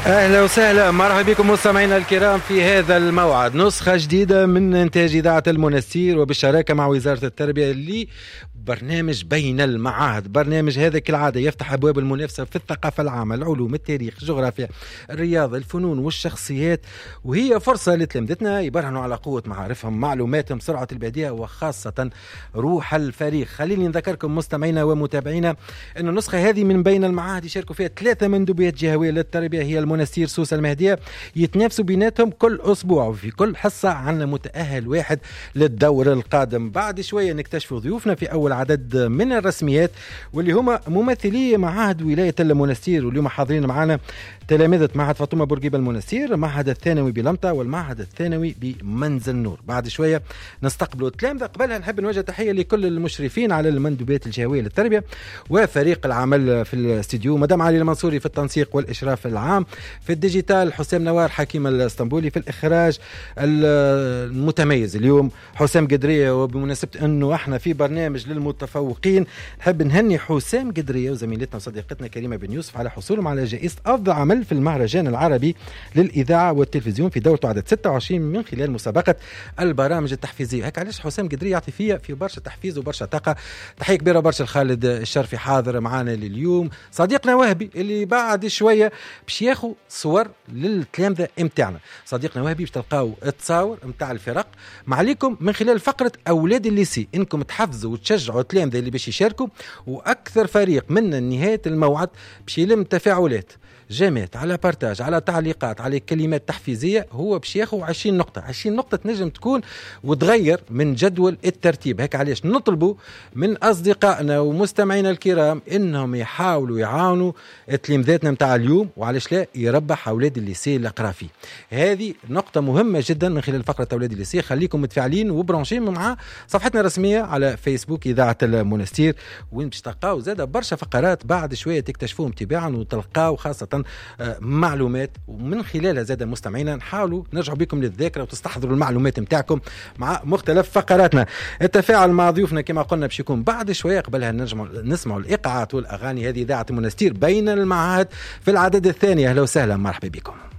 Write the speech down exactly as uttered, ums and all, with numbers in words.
أهلا وسهلا، مرحبا بكم مستمعينا الكرام في هذا الموعد، نسخة جديدة من إنتاج إذاعة المنستير وبالشراكة مع وزارة التربية اللي برنامج بين المعاهد. برنامج هذا كالعادة يفتح أبواب المنافسة في الثقافة العامة، العلوم، التاريخ، الجغرافيا، الرياضة، الفنون والشخصيات، وهي فرصة لتلامذتنا يبرهنوا على قوة معارفهم، معلوماتهم، سرعة البديهة، وخاصة روح الفريق. خليني نذكركم مستمعينا ومتابعينا أن النسخة هذه من بين المعاهد يشاركوا فيها ثلاثة مندوبيات جهوية للتربية، هي المنستير، سوسة، المهدية، يتنافسوا بيناتهم كل أسبوع، وفي كل حصة عنا متأهل واحد للدور القادم. بعد شوية نكتشفوا ضيوفنا في أول عدد من الرسميات واللي هما ممثلي معاهد ولاية المنستير، واليوم حاضرين معنا تلامذة معهد فاطمة بورقيبة المنستير، المعهد الثانوي بلمطة، والمعهد الثانوي بمنزل نور. بعد شوية نستقبلوا التلامذة. قبلها نحب نوجه تحية لكل المشرفين على المندوبات الجهوية للتربية وفريق العمل في الاستديو، مدام علي المنصوري في التنسيق والإشراف العام، في الديجيتال حسام نوار، حكيم الاسطنبولي، في الإخراج المتميز اليوم حسام قدرية. وبمناسبة أنه احنا في برنامج للمتفوقين نحب نهني حسام قدرية وزميلتنا وصديقتنا كريمة بن يوسف على حصولهم على جائزة أفضل عمل في المهرجان العربي للإذاعة والتلفزيون في دورته عدد ستة وعشرين من خلال مسابقة البرامج التحفيزية. هيك علاش حسام قدرية يعطي فيها في برشا تحفيز وبرشا طاقة. تحية كبيرة برشا الخالد الشرفي حاضر معنا لليوم، صديقنا وهبي اللي بعد شوية باش ياخو صور للتلامذة امتاعنا. صديقنا وهبي باش تلقاو التصاور امتاع الفرق مع عليكم من خلال فقرة أولاد الليسي، إنكم تحفزوا وتشجعوا التلامذة اللي باش يشاركوا، وأكثر فريق من نهاية الموعد باش يلم تفاعلات جامات على بارتاج، على تعليقات، على كلمات تحفيزية، هو باش ياخو عشرين نقطة. عشرين نقطة تنجم تكون وتغير من جدول الترتيب. هيك علاش نطلبوا من أصدقائنا ومستمعينا الكرام إنهم يحاولوا يعاونوا تلامذاتنا متاع اليوم، وعلاش لا يربح أولاد الليسي القرافي. هذه نقطة مهمة جدا من خلال فقرة أولاد الليسي. خليكم متفاعلين وبرانشين مع صفحتنا الرسمية على فيسبوك إذاعة المنستير، وين باش تلقاو زادة برشا فقرات بعد شوية تكتشفوهم تباعا، وتلقاو خاصة معلومات، ومن خلالها زادة مستمعينا نحاولوا نرجعوا بكم للذاكرة وتستحضروا المعلومات متاعكم مع مختلف فقراتنا. التفاعل مع ضيوفنا كما قلنا باش يكون بعد شوية. قبلها نرجعوا نسمعوا الإيقاعات والأغاني. هذه إذاعة المنستير بين المعاهد في العدد الثاني. أهلا وسهلا، مرحبا بكم.